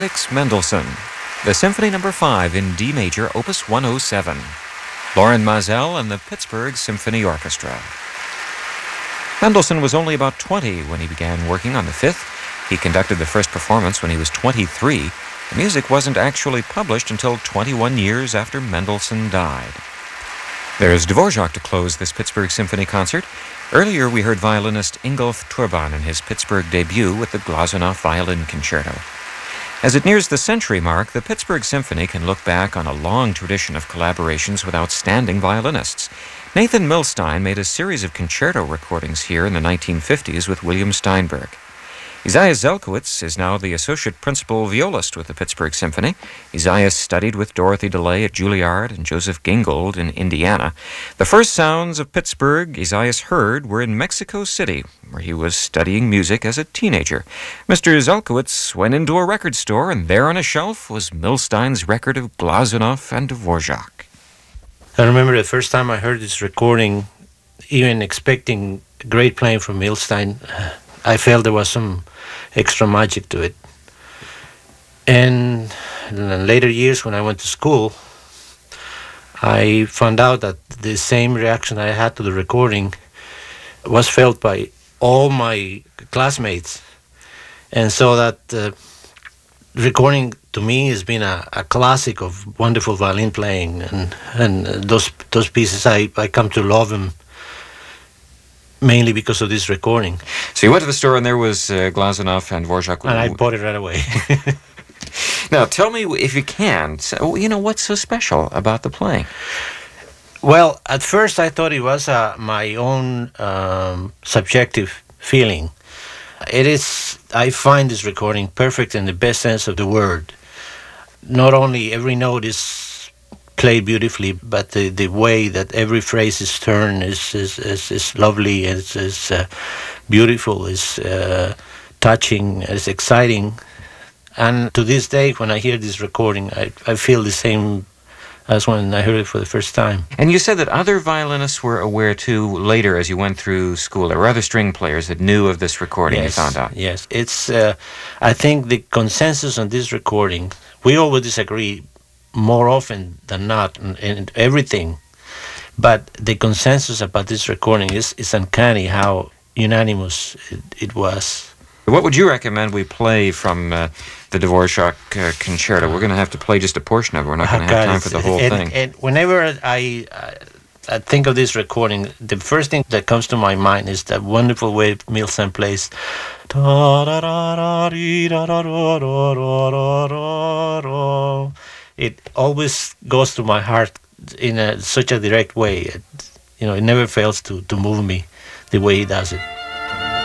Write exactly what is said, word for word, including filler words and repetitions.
Felix Mendelssohn, the Symphony Number five in D major, Opus one oh seven. Loren Maazel and the Pittsburgh Symphony Orchestra. Mendelssohn was only about twenty when he began working on the Fifth. He conducted the first performance when he was twenty-three. The music wasn't actually published until twenty-one years after Mendelssohn died. There's Dvorak to close this Pittsburgh Symphony concert. Earlier we heard violinist Ingolf Turban in his Pittsburgh debut with the Glazunov Violin Concerto. As it nears the century mark, the Pittsburgh Symphony can look back on a long tradition of collaborations with outstanding violinists. Nathan Milstein made a series of concerto recordings here in the nineteen fifties with William Steinberg. Isaiah Zelkowitz is now the associate principal violist with the Pittsburgh Symphony. Isaiah studied with Dorothy DeLay at Juilliard and Joseph Gingold in Indiana. The first sounds of Pittsburgh Isaiah heard were in Mexico City, where he was studying music as a teenager. Mister Zelkowitz went into a record store, and there on a shelf was Milstein's record of Glazunov and Dvorak. I remember the first time I heard this recording, even expecting great playing from Milstein, I felt there was some extra magic to it. And in later years, when I went to school, I found out that the same reaction I had to the recording was felt by all my classmates. And so that uh, recording to me has been a, a classic of wonderful violin playing, and and those those pieces I, I come to love them mainly because of this recording. So you went to the store and there was uh, Glazunov and Dvorak. And I bought it right away. Now tell me, if you can, so, you know, what's so special about the playing? Well, at first I thought it was uh, my own um, subjective feeling. It is, I find this recording perfect in the best sense of the word. Not only every note is played beautifully, but the, the way that every phrase is turned is is, is, is lovely, is, is uh, beautiful, is uh, touching, is exciting. And to this day, when I hear this recording, I, I feel the same as when I heard it for the first time. And you said that other violinists were aware too later as you went through school. There were other string players that knew of this recording, yes, you found out. Yes, it's, uh, I think the consensus on this recording, we all would disagree more often than not in, in everything, but the consensus about this recording is, is uncanny how unanimous it, it was. What would you recommend we play from uh, the Dvorak uh, concerto? We're going to have to play just a portion of it. We're not going to have time for the whole and, thing. And whenever I, I, I think of this recording, the first thing that comes to my mind is that wonderful way Milstein plays. It always goes to my heart in a, such a direct way. It, you know, it never fails to, to move me the way he does it.